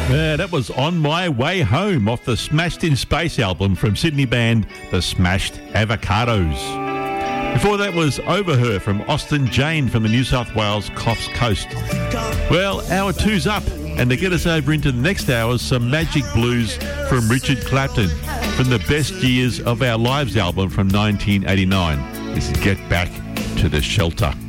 That was On My Way Home off the Smashed in Space album from Sydney band The Smashed Avocados. Before that was Over Her from Austin Jane from the New South Wales Coffs Coast. Well, hour two's up, and to get us over into the next hour is some Magic Blues from Richard Clapton from the Best Years of Our Lives album from 1989. This is Get Back to the Shelter.